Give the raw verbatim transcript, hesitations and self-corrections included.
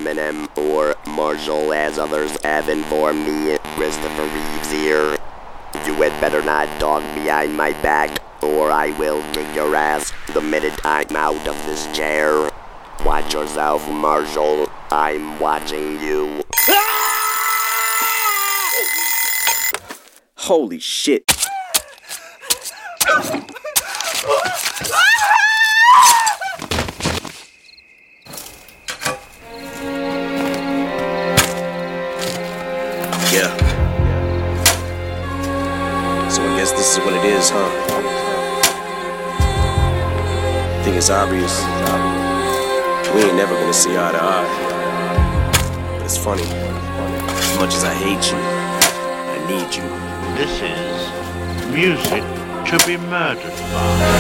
Eminem or Marshall, as others have informed me. Christopher Reeves here. You had better not talk behind my back, or I will kick your ass the minute I'm out of this chair. Watch yourself, Marshall. I'm watching you. Holy shit. Yeah. So I guess this is what it is, huh? I think it's obvious. We ain't never gonna see eye to eye. But it's funny. As much as I hate you, I need you. This is music to be murdered by.